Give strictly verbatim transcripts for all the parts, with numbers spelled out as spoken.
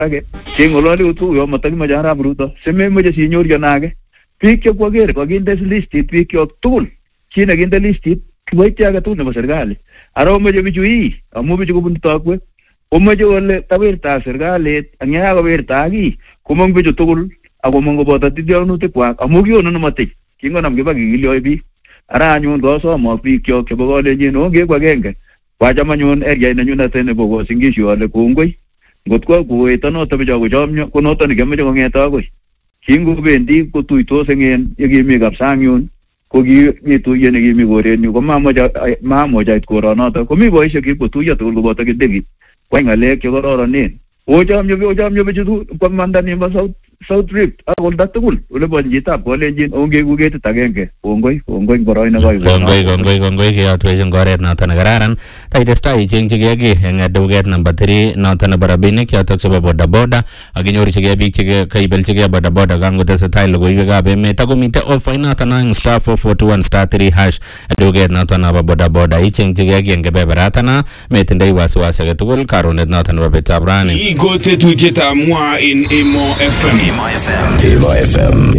age kengololi utuyo matakimache Arap Ruto sememoche sinyor yanage biik chekwaker kakinde listit biik kyok tugul chi nekinde listit kiboitie age tugul nebo serikali ara omoche bichu ii amu bichu kobun tokwek omoche kole tawirta serikalit ang yakawirta aki komong bichu tugul akomong koboto titionutikwak amu kiono nematich kingonam kiba kikilyo biik ara anyun kosom biik kyok chebo kolenjin ongeku agenge kwacham anyun area nenyunet nebo Kosingishu ale kongoi ngot ko koeto noto bicho kochomyo ko noto nekiameche kong'eta akoi kingobendi kotuitos eng yekimi kapsang yun ko kimi tuyet nekimi korenyu ko mamoche mamoche ait koronoto komi boisiek kikotuiyo tugul koboto Kidegi kwai ng'alek chekororonen ochomyo ochomyo bichu komanda nimbo South South Rift ak olda tugul ole bo chitab kolenjin ongeku ketit agenge kongoi kongoi boroino koi kongoi kongoi kongoi keyotwech eng oret noto nekararan taitestai ichengchigei kiy eng duket number three noto nebo rabinik yotok chebo bodaboda akinyorchigei biik chekaibelchigei bodaboda kangotesetai logoiwekab emet akomite offer noto eng star four forty-one star three hash duket noto nebo bodaboda ichengchigei kiy eng kebeberatana metindoi wasiwasi age tugul karonet noto nebo betab rani iko tetutietab mwa in Emo F M Emo F M Emo F M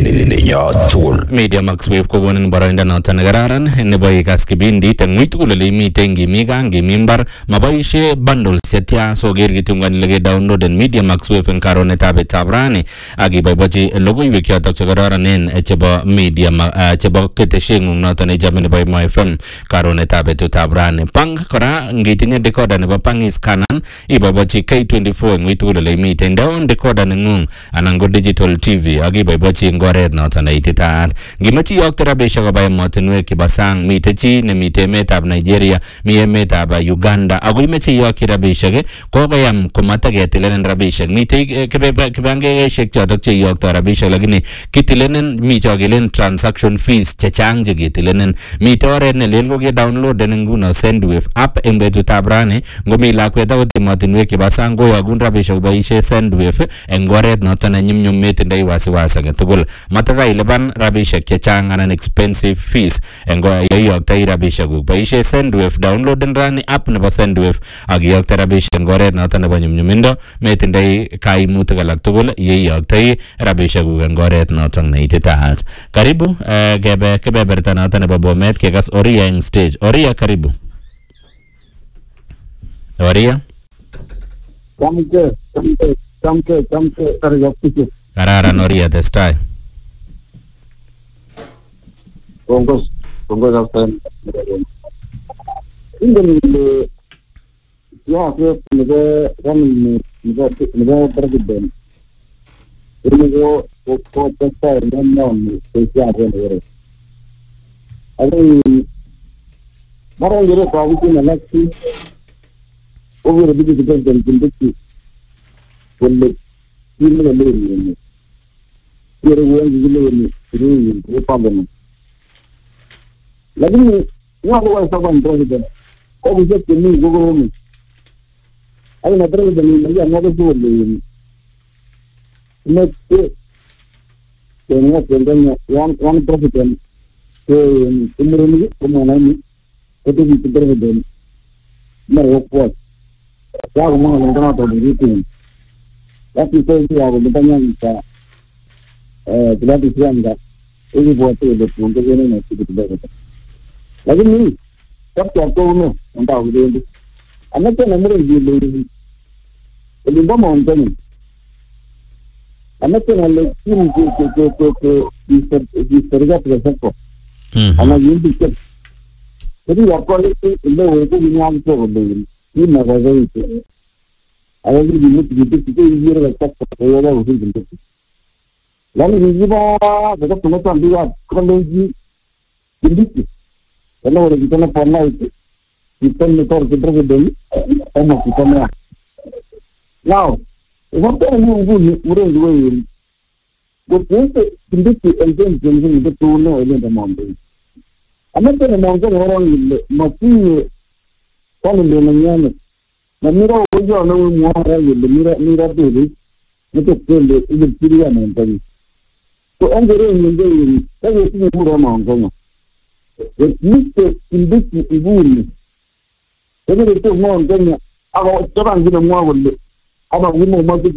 ya tool Media Max Wave kokonin boroindo noto nekararan nebo ikas kibindit eng ng'ui tugul ole imite ngimi gaa ngimi mbar maboisie bundles chetia soker kityongan lege downloaden Media Max Wave eng karonetab betab rani akiboibochi logoiwek chotok chekororonen chebo media chebo ketesheng'ung noto nechome nebo Emo F M karonetab betutab rani pang kora ngitinye decoder nebo Pangis Canon iboibochi K twenty-four eng ng'ui tugul ole imite ndown decoder neng'ung anan ko digital T V akiboibochi eng oret noto neititaat ngimache iyokte rabisiek koba emotinwek chebo sang mite chi nemite emetab Nigeria mi emetab Uganda ako imeche iyokyi rabisiek kokoyam komataketilenin rabisiek mite kibangeisiek chotok che iyokto rabisiek lakini kitilenen mi chokelen transaction fees chechang chekitilenen mite oret nelel ko ke downloaden nguno Sendwave app eng betutab rani ngomi lakwet akot emotinwek chebo sang koyokun rabisiek koboisie Sendwave eng oret noto nenyumnyum metindoi wasiwasi age tugul matakai ilipan rabisiek chechang anan expensive fees eng yoiyoktoi rabisiek kuk boisie Sendwave downloaden rani app nebo Sendwave ak iyokte rabisiek eng oret noto nebo nyumnyumindo metindoi kaimutik alak tugul yeiyoktoi rabisiek kuk eng oret noto neititaat karibu kebe kebeberta noto nebo Bomet kekas Oria eng stage Oria karibu Oria Kamke kamke kamke kamke tarayapike kararan Oria testai Kongos Kongos after Ingin ya ke nebo kami nebo nebo president ini ko ko testar non spesial ini Ari Mara yere kawi ki nalaki over the digital dan kindiki wolle ini le ni yere wongi le ni ni ko pamben lakini wao wa sababu president ko bije ni gogo ni ai na president ni ya na go le ne ke tenía tendanya one one president que umurni como nani que te dice president no lo puedo ya como no no to dice así que ya lo tanya está eh la dicienda y voto de punto que no se puede lakini kwa kwa uno ndio ndio anataka namre ndio ndio montani anataka le kitu que que que historia presente ana yindi que jadi apa itu le itu nyam to le ni na ga itu ada di sini itu itu ini le tak ya ada usul gitu lalu ini ba dapat cuma sambil kalau ini ini kalau orang kita nak pernah itu kita ni tor kita berdua sama kita ni now what are you doing urang dua ini betul industri engine engine itu tu no ini dah mampu amat ni mampu orang ini masih kalau dia nanya Namira ujo na mo ara yele mira mira dele nito kele ile kiria na ntabi so angere nyinde yiri tawe tini mura ma ngono e nite indiki ibuni ene to mo ngonya aba taban gina mo wolle ama kimumoche